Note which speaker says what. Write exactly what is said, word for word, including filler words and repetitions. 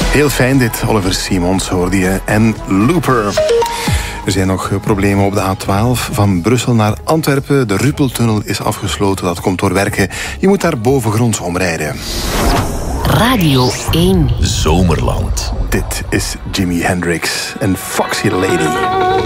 Speaker 1: Heel fijn dit, Oliver Simons hoorde je. En Looper. Er zijn nog problemen op de A twaalf van Brussel naar Antwerpen. De Ruppeltunnel is afgesloten, dat komt door werken. Je moet daar bovengronds omrijden.
Speaker 2: Radio één.
Speaker 3: Zomerland.
Speaker 1: Dit is Jimi Hendrix en Foxy Lady.